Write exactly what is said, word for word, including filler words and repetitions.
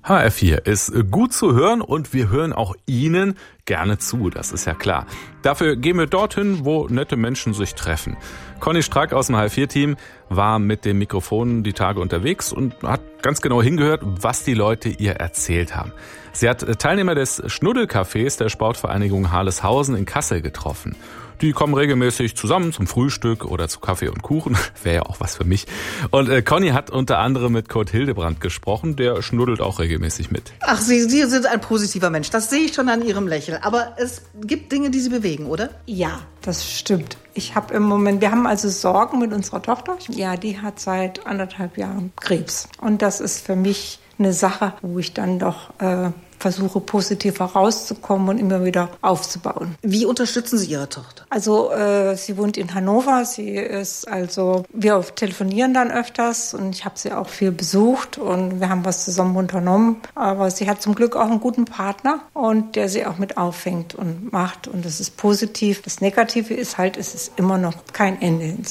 H R vier ist gut zu hören und wir hören auch Ihnen gerne zu, das ist ja klar. Dafür gehen wir dorthin, wo nette Menschen sich treffen. Conny Strack aus dem H R vier Team war mit dem Mikrofon die Tage unterwegs und hat ganz genau hingehört, was die Leute ihr erzählt haben. Sie hat Teilnehmer des Schnuddelcafés der Sportvereinigung Harleshausen in Kassel getroffen. Die kommen regelmäßig zusammen zum Frühstück oder zu Kaffee und Kuchen. Wäre ja auch was für mich. Und äh, Conny hat unter anderem mit Kurt Hildebrand gesprochen. Der schnuddelt auch regelmäßig mit. Ach, Sie, Sie sind ein positiver Mensch. Das sehe ich schon an Ihrem Lächeln. Aber es gibt Dinge, die Sie bewegen, oder? Ja, das stimmt. Ich habe im Moment, wir haben also Sorgen mit unserer Tochter. Ja, die hat seit anderthalb Jahren Krebs. Und das ist für mich eine Sache, wo ich dann doch äh, versuche, positiv herauszukommen und immer wieder aufzubauen. Wie unterstützen Sie Ihre Tochter? Also äh, sie wohnt in Hannover. Sie ist also, wir telefonieren dann öfters und ich habe sie auch viel besucht und wir haben was zusammen unternommen. Aber sie hat zum Glück auch einen guten Partner und der sie auch mit auffängt und macht und das ist positiv. Das Negative ist halt, es ist immer noch kein Ende.